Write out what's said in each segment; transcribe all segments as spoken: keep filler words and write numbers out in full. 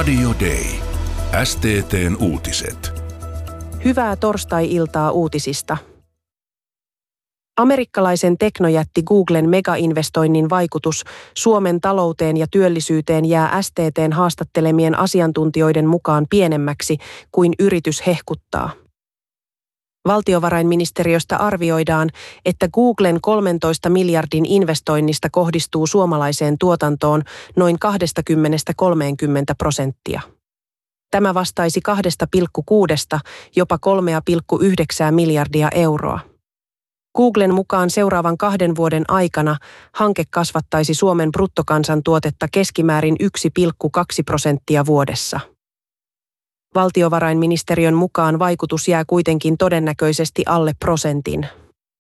Radio Day. S T T:n uutiset. Hyvää torstai-iltaa uutisista. Amerikkalaisen teknojätti Googlen megainvestoinnin vaikutus Suomen talouteen ja työllisyyteen jää S T T:n haastattelemien asiantuntijoiden mukaan pienemmäksi kuin yritys hehkuttaa. Valtiovarainministeriöstä arvioidaan, että Googlen kolmentoista miljardin investoinnista kohdistuu suomalaiseen tuotantoon noin kaksikymmentä kolmekymmentä prosenttia. Tämä vastaisi kahdesta pilkku kuudesta jopa kolmea pilkku yhdeksää miljardia euroa. Googlen mukaan seuraavan kahden vuoden aikana hanke kasvattaisi Suomen bruttokansantuotetta keskimäärin yksi pilkku kaksi prosenttia vuodessa. Valtiovarainministeriön mukaan vaikutus jää kuitenkin todennäköisesti alle prosentin.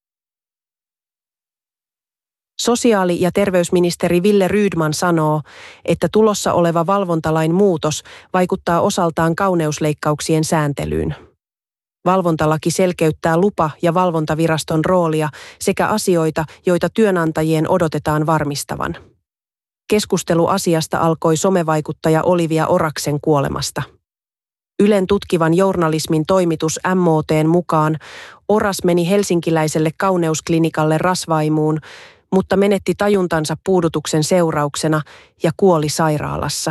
Sosiaali- ja terveysministeri Wille Rydman sanoo, että tulossa oleva valvontalain muutos vaikuttaa osaltaan kauneusleikkauksien sääntelyyn. Valvontalaki selkeyttää lupa- ja valvontaviraston roolia sekä asioita, joita työnantajien odotetaan varmistavan. Keskustelu asiasta alkoi somevaikuttaja Olivia Oraksen kuolemasta. Ylen tutkivan journalismin toimitus M O T:n mukaan Oras meni helsinkiläiselle kauneusklinikalle rasvaimuun, mutta menetti tajuntansa puudutuksen seurauksena ja kuoli sairaalassa.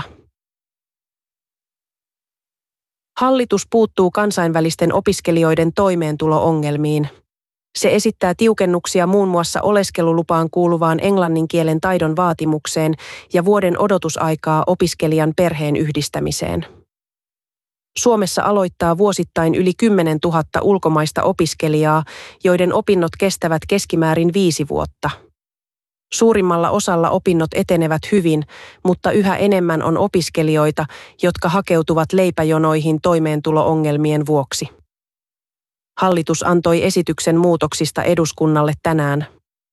Hallitus puuttuu kansainvälisten opiskelijoiden toimeentulo-ongelmiin. Se esittää tiukennuksia muun muassa oleskelulupaan kuuluvaan englannin kielen taidon vaatimukseen ja vuoden odotusaikaa opiskelijan perheen yhdistämiseen. Suomessa aloittaa vuosittain yli kymmenen tuhatta ulkomaista opiskelijaa, joiden opinnot kestävät keskimäärin viisi vuotta. Suurimmalla osalla opinnot etenevät hyvin, mutta yhä enemmän on opiskelijoita, jotka hakeutuvat leipäjonoihin toimeentulo-ongelmien vuoksi. Hallitus antoi esityksen muutoksista eduskunnalle tänään.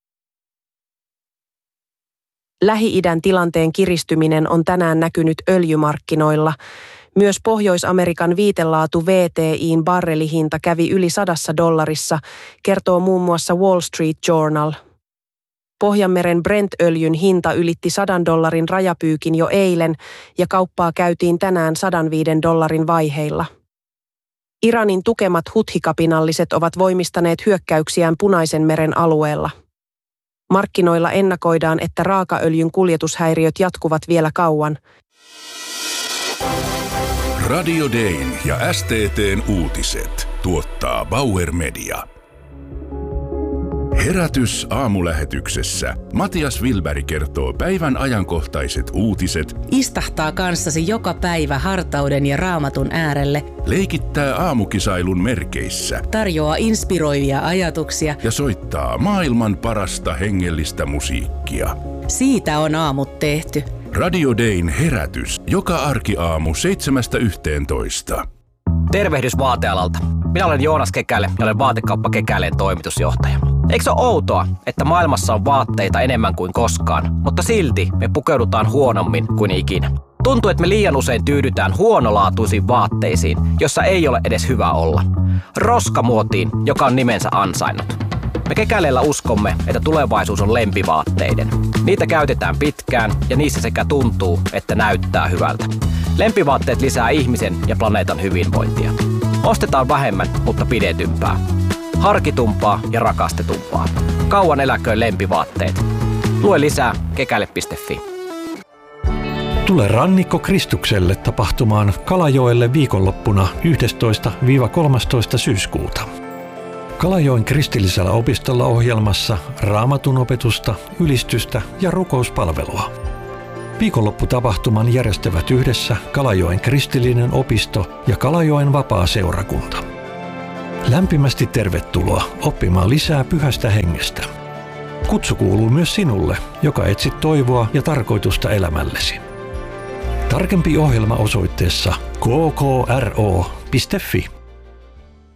Lähi-idän tilanteen kiristyminen on tänään näkynyt öljymarkkinoilla. Myös Pohjois-Amerikan viitelaatu V T I:n barrelihinta kävi yli sadassa dollarissa, kertoo muun muassa Wall Street Journal. Pohjanmeren Brent-öljyn hinta ylitti sadan dollarin rajapyykin jo eilen ja kauppaa käytiin tänään sadan viiden dollarin vaiheilla. Iranin tukemat huthikapinalliset ovat voimistaneet hyökkäyksiään Punaisen meren alueella. Markkinoilla ennakoidaan, että raakaöljyn kuljetushäiriöt jatkuvat vielä kauan. Radio Dayn ja S T T:n uutiset tuottaa Bauer Media. Herätys aamulähetyksessä. Matias Wilberg kertoo päivän ajankohtaiset uutiset. Istahtaa kanssasi joka päivä hartauden ja raamatun äärelle. Leikittää aamukisailun merkeissä. Tarjoaa inspiroivia ajatuksia. Ja soittaa maailman parasta hengellistä musiikkia. Siitä on aamut tehty. Radio Dayn herätys. Joka arkiaamu seitsemästä yhteentoista. Tervehdys vaatealalta. Minä olen Joonas Kekäle ja olen Vaatekauppa Kekäleen toimitusjohtaja. Eikö se ole outoa, että maailmassa on vaatteita enemmän kuin koskaan, mutta silti me pukeudutaan huonommin kuin ikinä? Tuntuu, että me liian usein tyydytään huonolaatuisiin vaatteisiin, jossa ei ole edes hyvä olla. Roskamuotiin, joka on nimensä ansainnut. Me Kekäleellä uskomme, että tulevaisuus on lempivaatteiden. Niitä käytetään pitkään ja niissä sekä tuntuu, että näyttää hyvältä. Lempivaatteet lisää ihmisen ja planeetan hyvinvointia. Ostetaan vähemmän, mutta pidetympää. Harkitumpaa ja rakastetumpaa. Kauan eläköön lempivaatteet. Lue lisää kekäle piste fi. Tule Rannikko Kristukselle tapahtumaan Kalajoelle viikonloppuna yhdestoista kolmastoista syyskuuta. Kalajoen kristillisellä opistolla ohjelmassa raamatun opetusta, ylistystä ja rukouspalvelua. Viikonlopputapahtuman järjestävät yhdessä Kalajoen kristillinen opisto ja Kalajoen vapaa-seurakunta. Lämpimästi tervetuloa oppimaan lisää pyhästä hengestä. Kutsu kuuluu myös sinulle, joka etsit toivoa ja tarkoitusta elämällesi. Tarkempi ohjelma osoitteessa k k r o piste f i.